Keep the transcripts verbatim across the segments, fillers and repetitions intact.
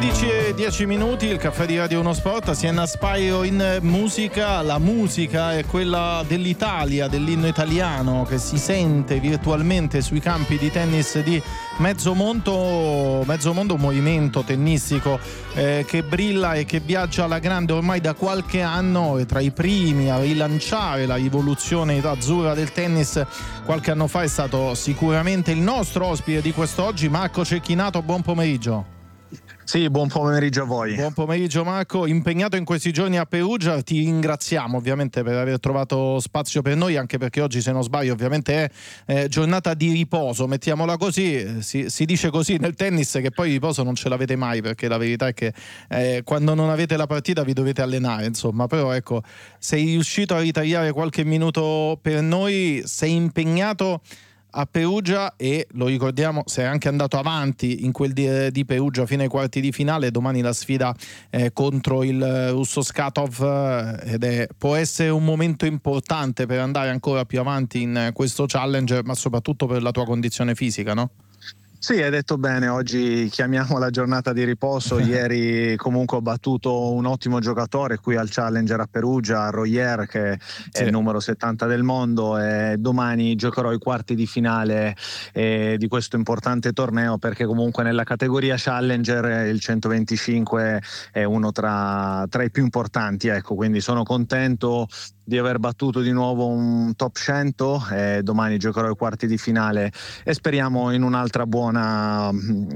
undici e dieci minuti, il caffè di Radio Uno Sport, Siena Spiro in musica. La musica è quella dell'Italia, dell'inno italiano che si sente virtualmente sui campi di tennis di Mezzomondo. Mezzomondo, un movimento tennistico eh, che brilla e che viaggia alla grande ormai da qualche anno, e tra i primi a rilanciare la rivoluzione azzurra del tennis qualche anno fa è stato sicuramente il nostro ospite di quest'oggi, Marco Cecchinato. Buon pomeriggio. Sì, buon pomeriggio a voi. Buon pomeriggio Marco, impegnato in questi giorni a Perugia, ti ringraziamo ovviamente per aver trovato spazio per noi, anche perché oggi, se non sbaglio, ovviamente è eh, giornata di riposo, mettiamola così, si, si dice così nel tennis che poi riposo non ce l'avete mai, perché la verità è che eh, quando non avete la partita vi dovete allenare, insomma, però ecco, sei riuscito a ritagliare qualche minuto per noi, sei impegnato a Perugia e, lo ricordiamo, sei anche andato avanti in quel di, di Perugia fino ai quarti di finale. Domani la sfida eh, contro il russo Skatov eh, ed è, può essere un momento importante per andare ancora più avanti in questo challenge, ma soprattutto per la tua condizione fisica, no? Sì, hai detto bene, oggi chiamiamo la giornata di riposo. Ieri comunque ho battuto un ottimo giocatore qui al Challenger a Perugia, Royer, che è sì. il numero settanta del mondo, e domani giocherò i quarti di finale eh, di questo importante torneo, perché comunque nella categoria Challenger il centoventicinque è uno tra, tra i più importanti, ecco, quindi sono contento di aver battuto di nuovo un top cento e domani giocherò i quarti di finale e speriamo in un'altra buona,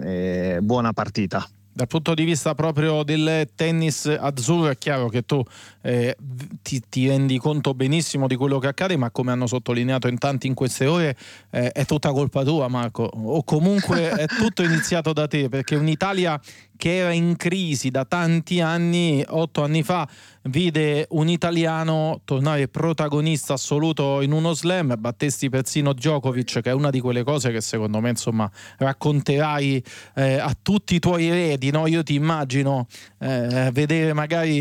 eh, buona partita. Dal punto di vista proprio del tennis azzurro è chiaro che tu eh, ti, ti rendi conto benissimo di quello che accade, ma come hanno sottolineato in tanti in queste ore eh, è tutta colpa tua, Marco, o comunque è tutto iniziato da te, perché un'Italia che era in crisi da tanti anni, otto anni fa, vide un italiano tornare protagonista assoluto in uno slam, battesti persino Djokovic, che è una di quelle cose che secondo me, insomma, racconterai eh, a tutti i tuoi eredi, no? Io ti immagino eh, vedere magari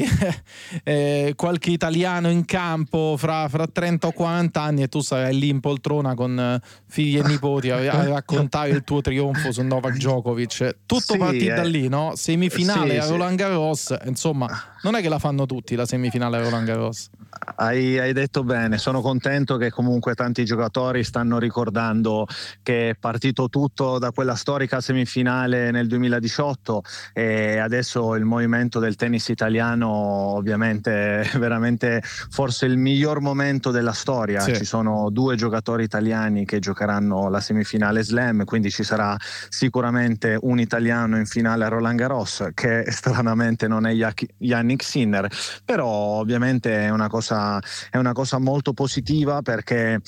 eh, qualche italiano in campo fra, fra trenta o quaranta anni e tu sarai lì in poltrona con eh, figli e nipoti a, a raccontare il tuo trionfo su Novak Djokovic. Tutto sì, partì eh. da lì, no? Semifinale sì, a Roland Garros, insomma, non è che la fanno tutti la semifinale a Roland Garros. Hai, hai detto bene, sono contento che comunque tanti giocatori stanno ricordando che è partito tutto da quella storica semifinale nel duemiladiciotto e adesso il movimento del tennis italiano ovviamente è veramente forse il miglior momento della storia. Sì. Ci sono due giocatori italiani che giocheranno la semifinale slam, quindi ci sarà sicuramente un italiano in finale a Roland Garros, che stranamente non è Jannik Sinner, però ovviamente è una cosa è una cosa molto positiva, perché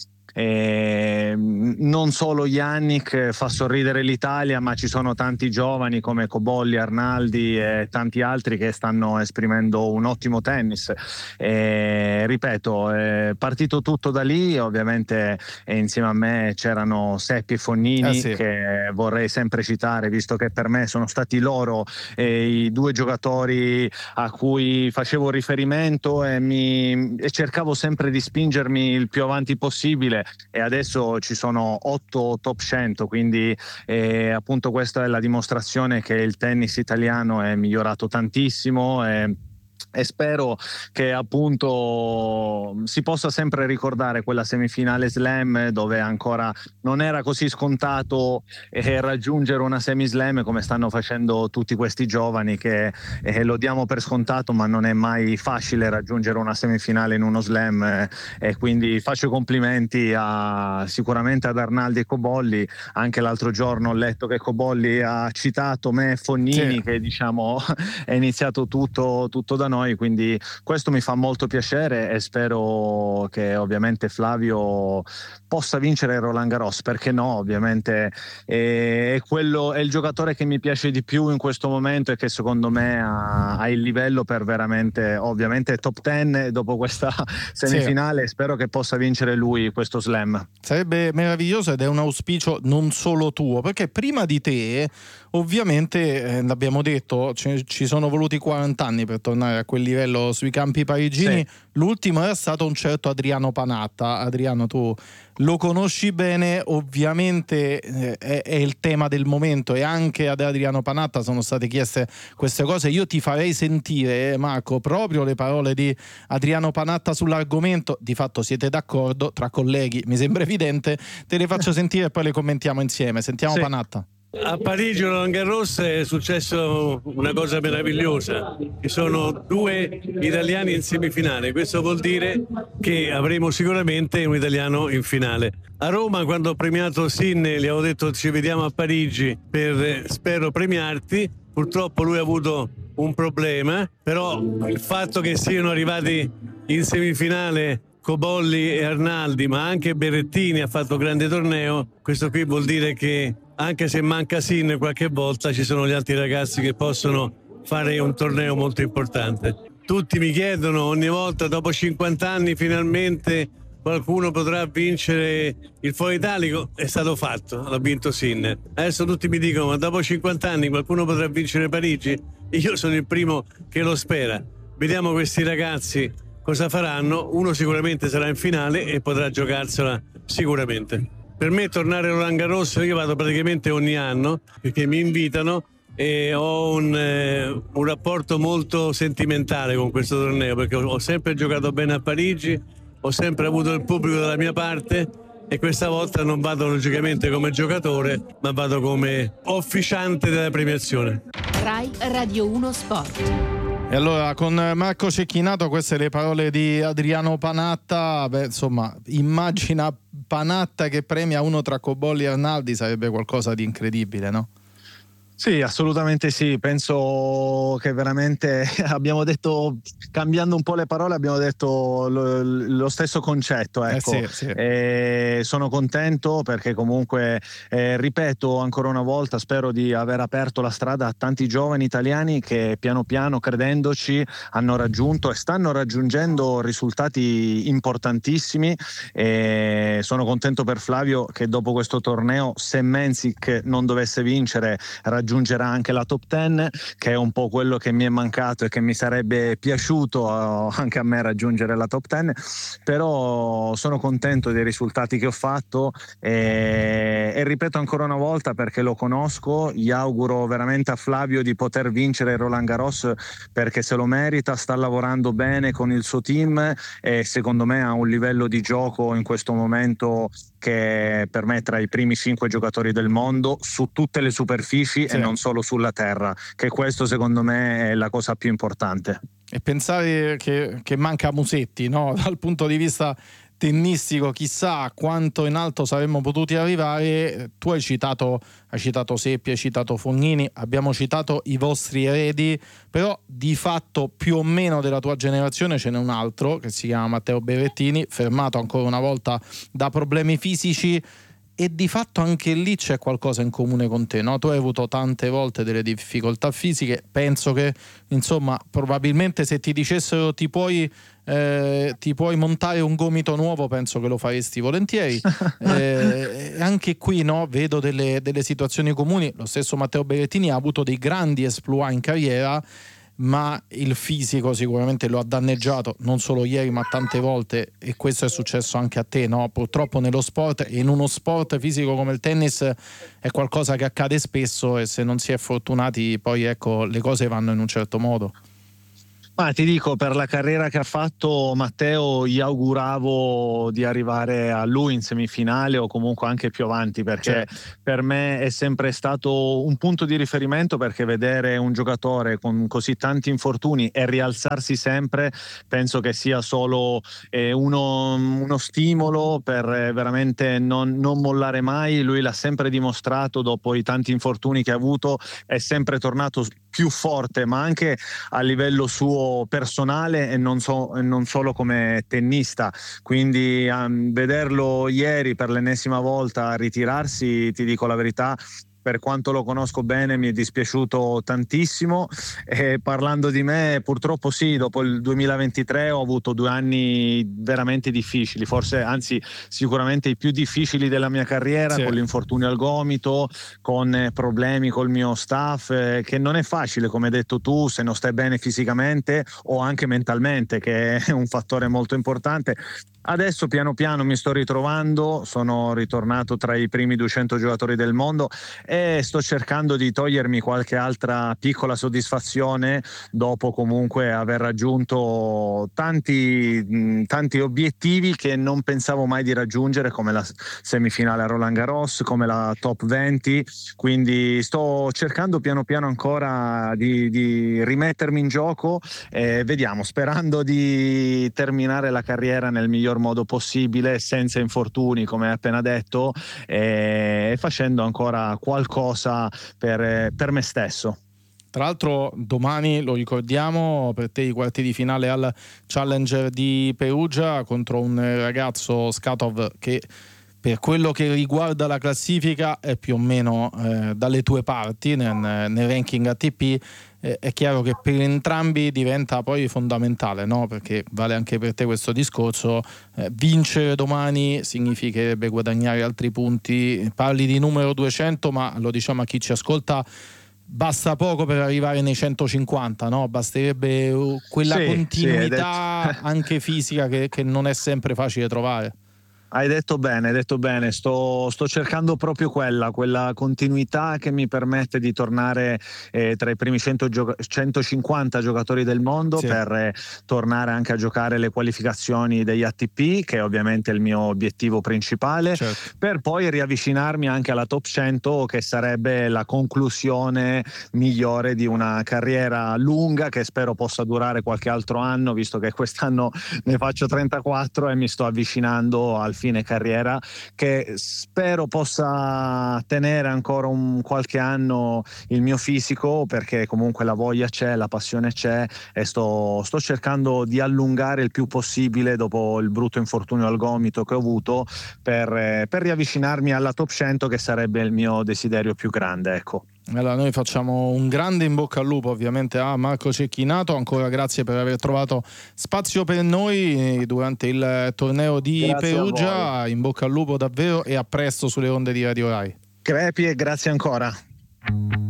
Eh, non solo Jannik fa sorridere l'Italia, ma ci sono tanti giovani come Cobolli, Arnaldi e tanti altri che stanno esprimendo un ottimo tennis. Eh, ripeto, è partito tutto da lì, ovviamente eh, insieme a me c'erano Seppi e Fognini, eh sì. che vorrei sempre citare, visto che per me sono stati loro eh, i due giocatori a cui facevo riferimento e, mi, e cercavo sempre di spingermi il più avanti possibile. E adesso ci sono otto top cento, quindi eh, appunto questa è la dimostrazione che il tennis italiano è migliorato tantissimo e e spero che appunto si possa sempre ricordare quella semifinale slam, dove ancora non era così scontato eh, raggiungere una semislam come stanno facendo tutti questi giovani, che eh, lo diamo per scontato, ma non è mai facile raggiungere una semifinale in uno slam eh, e quindi faccio i complimenti a, sicuramente ad Arnaldi e Cobolli. Anche l'altro giorno ho letto che Cobolli ha citato me e Fognini, sì. che diciamo è iniziato tutto, tutto da noi, quindi questo mi fa molto piacere e spero che ovviamente Flavio possa vincere Roland Garros, perché no, ovviamente è, è quello, è il giocatore che mi piace di più in questo momento e che secondo me ha, ha il livello per veramente, ovviamente top dieci dopo questa semifinale. Sì. Spero che possa vincere lui questo slam. Sarebbe meraviglioso ed è un auspicio non solo tuo, perché prima di te ovviamente eh, l'abbiamo detto, ci, ci sono voluti quaranta anni per tornare a quel livello sui campi parigini. Sì. L'ultimo era stato un certo Adriano Panatta. Adriano, tu lo conosci bene, ovviamente eh, è, è il tema del momento, e anche ad Adriano Panatta sono state chieste queste cose. Io ti farei sentire, eh, Marco, proprio le parole di Adriano Panatta sull'argomento. Di fatto siete d'accordo tra colleghi, mi sembra evidente. Te le faccio sentire e poi le commentiamo insieme. Sentiamo Sì. Panatta. A Parigi Roland Garros è successo una cosa meravigliosa, ci sono due italiani in semifinale, questo vuol dire che avremo sicuramente un italiano in finale. A Roma, quando ho premiato Sinner, gli avevo detto ci vediamo a Parigi per spero premiarti. Purtroppo lui ha avuto un problema, però il fatto che siano arrivati in semifinale Cobolli e Arnaldi, ma anche Berrettini ha fatto grande torneo, questo qui vuol dire che anche se manca Sinner qualche volta ci sono gli altri ragazzi che possono fare un torneo molto importante. Tutti mi chiedono ogni volta, dopo cinquanta anni finalmente qualcuno potrà vincere il Foro Italico. È stato fatto, l'ha vinto Sinner. Adesso tutti mi dicono, ma dopo cinquanta anni qualcuno potrà vincere Parigi? Io sono il primo che lo spera. Vediamo questi ragazzi cosa faranno. Uno sicuramente sarà in finale e potrà giocarsela sicuramente. Per me tornare a Roland Garros, io vado praticamente ogni anno perché mi invitano e ho un, eh, un rapporto molto sentimentale con questo torneo, perché ho, ho sempre giocato bene a Parigi, ho sempre avuto il pubblico dalla mia parte e questa volta non vado logicamente come giocatore, ma vado come officiante della premiazione. Rai Radio uno Sport. E allora con Marco Cecchinato queste le parole di Adriano Panatta. Beh, insomma, immagina Panatta che premia uno tra Cobolli e Arnaldi, sarebbe qualcosa di incredibile, no? Sì, assolutamente sì, penso che veramente abbiamo detto, cambiando un po' le parole, abbiamo detto lo, lo stesso concetto, ecco. Eh sì, sì. E sono contento perché comunque, eh, ripeto ancora una volta, spero di aver aperto la strada a tanti giovani italiani che piano piano, credendoci, hanno raggiunto e stanno raggiungendo risultati importantissimi. E sono contento per Flavio che dopo questo torneo, se Mensik non dovesse vincere, raggiungerà anche la top dieci, che è un po' quello che mi è mancato e che mi sarebbe piaciuto uh, anche a me raggiungere la top dieci. Però sono contento dei risultati che ho fatto e, e ripeto ancora una volta, perché lo conosco, gli auguro veramente a Flavio di poter vincere Roland Garros, perché se lo merita, sta lavorando bene con il suo team e secondo me ha un livello di gioco in questo momento che per me è tra i primi cinque giocatori del mondo su tutte le superfici, sì, e non solo sulla terra, che questo secondo me è la cosa più importante. E pensare che, che manca Musetti, no? Dal punto di vista tennistico, chissà quanto in alto saremmo potuti arrivare. Tu hai citato, hai citato Seppi, hai citato Fognini, abbiamo citato i vostri eredi, però di fatto più o meno della tua generazione ce n'è un altro che si chiama Matteo Berrettini, fermato ancora una volta da problemi fisici. E di fatto anche lì c'è qualcosa in comune con te, no? Tu hai avuto tante volte delle difficoltà fisiche, penso che insomma probabilmente se ti dicessero ti puoi, eh, ti puoi montare un gomito nuovo, penso che lo faresti volentieri. eh, anche qui, no, vedo delle, delle situazioni comuni. Lo stesso Matteo Berrettini ha avuto dei grandi exploit in carriera, ma il fisico sicuramente lo ha danneggiato non solo ieri ma tante volte, e questo è successo anche a te, no? Purtroppo nello sport, e in uno sport fisico come il tennis è qualcosa che accade spesso, e se non si è fortunati poi ecco le cose vanno in un certo modo. Ma ti dico, per la carriera che ha fatto Matteo gli auguravo di arrivare a lui in semifinale o comunque anche più avanti, perché certo, per me è sempre stato un punto di riferimento, perché vedere un giocatore con così tanti infortuni e rialzarsi sempre penso che sia solo eh, uno, uno stimolo per veramente non, non mollare mai. Lui l'ha sempre dimostrato, dopo i tanti infortuni che ha avuto è sempre tornato più forte, ma anche a livello suo personale e non, so, e non solo come tennista. Quindi um, vederlo ieri per l'ennesima volta ritirarsi, ti dico la verità, per quanto lo conosco bene mi è dispiaciuto tantissimo, e parlando di me purtroppo sì, dopo il duemilaventitré ho avuto due anni veramente difficili, forse anzi sicuramente i più difficili della mia carriera, sì. Con l'infortunio al gomito, con problemi col mio staff, eh, che non è facile, come hai detto tu, se non stai bene fisicamente o anche mentalmente, che è un fattore molto importante. Adesso piano piano mi sto ritrovando, sono ritornato tra i primi duecento giocatori del mondo e sto cercando di togliermi qualche altra piccola soddisfazione dopo comunque aver raggiunto tanti, mh, tanti obiettivi che non pensavo mai di raggiungere, come la semifinale a Roland Garros, come la top venti, quindi sto cercando piano piano ancora di, di rimettermi in gioco e vediamo, sperando di terminare la carriera nel miglior modo possibile, senza infortuni come hai appena detto, e facendo ancora qualcosa per, per me stesso. Tra l'altro domani, lo ricordiamo, per te i quarti di finale al Challenger di Perugia contro un ragazzo, Skatov, che per quello che riguarda la classifica è più o meno eh, dalle tue parti nel, nel ranking A T P. Eh, è chiaro che per entrambi diventa poi fondamentale, no? Perché vale anche per te questo discorso, eh, vincere domani significherebbe guadagnare altri punti. Parli di numero duecento, ma lo diciamo a chi ci ascolta, basta poco per arrivare nei centocinquanta, no? Basterebbe quella sì, continuità sì, anche fisica che, che non è sempre facile trovare. Hai detto bene, hai detto bene, sto, sto cercando proprio quella, quella continuità che mi permette di tornare eh, tra i primi cento gioca- centocinquanta giocatori del mondo, sì. per eh, tornare anche a giocare le qualificazioni degli A T P, che è ovviamente il mio obiettivo principale, certo. Per poi riavvicinarmi anche alla top cento, che sarebbe la conclusione migliore di una carriera lunga che spero possa durare qualche altro anno, visto che quest'anno ne faccio trentaquattro e mi sto avvicinando al fine carriera, che spero possa tenere ancora un qualche anno il mio fisico, perché comunque la voglia c'è, la passione c'è, e sto, sto cercando di allungare il più possibile dopo il brutto infortunio al gomito che ho avuto, per, per riavvicinarmi alla top cento, che sarebbe il mio desiderio più grande, ecco. Allora, noi facciamo un grande in bocca al lupo ovviamente a Marco Cecchinato, ancora grazie per aver trovato spazio per noi durante il torneo di Grazie Perugia, in bocca al lupo davvero, e a presto sulle onde di Radio Rai. Crepi, e grazie ancora.